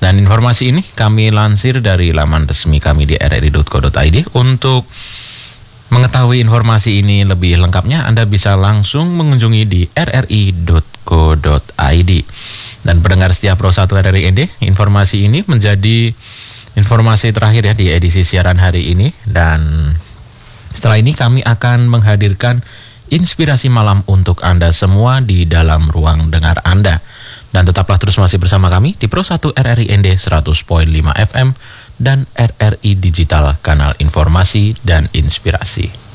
Dan informasi ini kami lansir dari laman resmi kami di rri.co.id. Untuk mengetahui informasi ini lebih lengkapnya, Anda bisa langsung mengunjungi di rri.co.id. Dan pendengar setia Pro 1 RRI informasi ini menjadi informasi terakhir ya di edisi siaran hari ini. Dan setelah ini kami akan menghadirkan inspirasi malam untuk Anda semua di dalam ruang dengar Anda. Dan tetaplah terus masih bersama kami di Pro 1 RRI ND 100.5 FM dan RRI Digital, kanal informasi dan inspirasi.